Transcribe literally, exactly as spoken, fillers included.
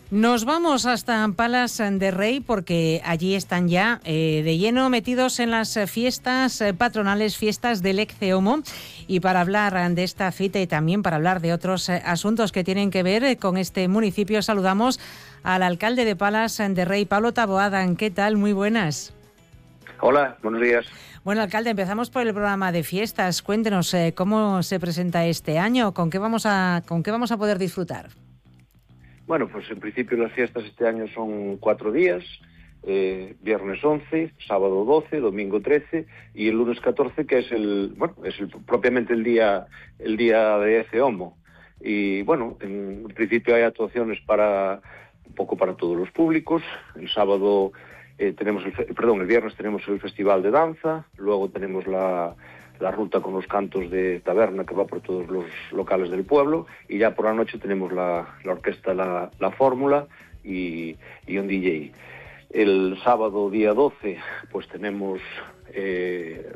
Nos vamos hasta Palas de Rei porque allí están ya eh, de lleno metidos en las fiestas patronales, fiestas del Ecce-Homo. Y para hablar de esta cita y también para hablar de otros asuntos que tienen que ver con este municipio, saludamos al alcalde de Palas de Rei, Pablo Taboada. ¿Qué tal? Muy buenas. Hola, buenos días. Bueno, alcalde, empezamos por el programa de fiestas. Cuéntenos eh, cómo se presenta este año, con qué vamos a, con qué vamos a poder disfrutar. Bueno, pues en principio las fiestas este año son cuatro días, eh, viernes once, sábado doce, domingo trece y el lunes catorce, que es el, bueno, es el, propiamente el día, el día de Ecce-Homo. Y bueno, en principio hay actuaciones para un poco para todos los públicos. El sábado eh, tenemos, el, perdón, el viernes tenemos el festival de danza, luego tenemos la la ruta con los cantos de taberna que va por todos los locales del pueblo, y ya por la noche tenemos la, la orquesta La, la Fórmula y, y un D J. El sábado día doce pues tenemos eh,